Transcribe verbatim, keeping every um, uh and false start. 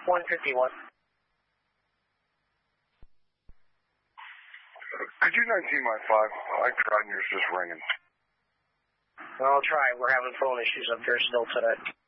one fifty-one. Could you nineteen my five? I tried and yours just ringing. I'll try. We're having phone issues up here still today.